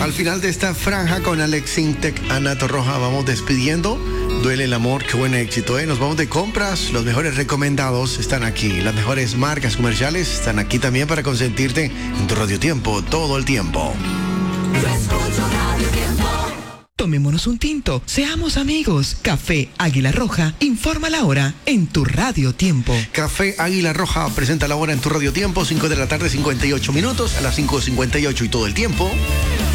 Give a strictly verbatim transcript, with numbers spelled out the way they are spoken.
Al final de esta franja con Alex Intec, Ana Torroja, vamos despidiendo. Duele el amor, qué buen éxito, ¿eh? Nos vamos de compras, los mejores recomendados están aquí, las mejores marcas comerciales están aquí también para consentirte en tu Radio Tiempo todo el tiempo. Tomémonos un tinto, seamos amigos. Café Águila Roja informa la hora en tu Radio Tiempo. Café Águila Roja presenta la hora en tu Radio Tiempo, cinco de la tarde, cincuenta y ocho minutos, a las cinco cincuenta y ocho y todo el tiempo.